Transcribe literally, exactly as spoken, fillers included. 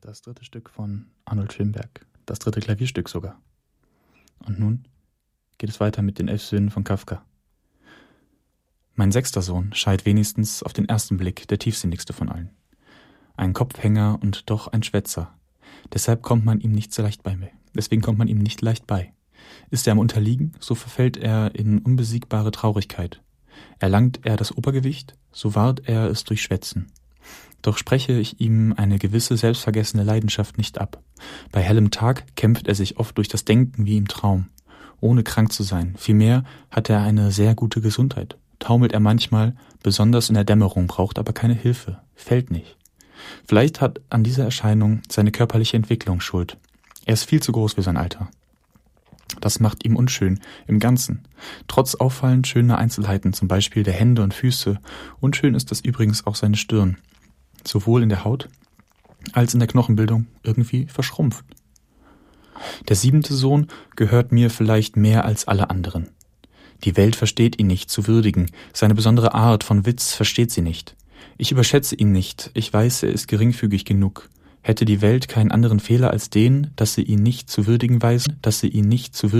Das dritte Stück von Arnold Schönberg. Das dritte Klavierstück sogar. Und nun geht es weiter mit den elf Söhnen von Kafka. Mein sechster Sohn scheint wenigstens auf den ersten Blick der tiefsinnigste von allen. Ein Kopfhänger und doch ein Schwätzer. Deshalb kommt man ihm nicht so leicht bei. Deswegen kommt man ihm nicht leicht bei. Ist er am Unterliegen, so verfällt er in unbesiegbare Traurigkeit. Erlangt er das Obergewicht, so wahrt er es durch Schwätzen. Doch spreche ich ihm eine gewisse selbstvergessene Leidenschaft nicht ab. Bei hellem Tag kämpft er sich oft durch das Denken wie im Traum, ohne krank zu sein. Vielmehr hat er eine sehr gute Gesundheit. Taumelt er manchmal, besonders in der Dämmerung, braucht aber keine Hilfe, fällt nicht. Vielleicht hat an dieser Erscheinung seine körperliche Entwicklung Schuld. Er ist viel zu groß für sein Alter. Das macht ihm unschön im Ganzen. Trotz auffallend schöner Einzelheiten, zum Beispiel der Hände und Füße. Unschön ist das übrigens auch seine Stirn. Sowohl in der Haut als in der Knochenbildung irgendwie verschrumpft. Der siebente Sohn gehört mir vielleicht mehr als alle anderen. Die Welt versteht ihn nicht zu würdigen, seine besondere Art von Witz versteht sie nicht. Ich überschätze ihn nicht, ich weiß, er ist geringfügig genug. Hätte die Welt keinen anderen Fehler als den, dass sie ihn nicht zu würdigen weiß, dass sie ihn nicht zu würdigen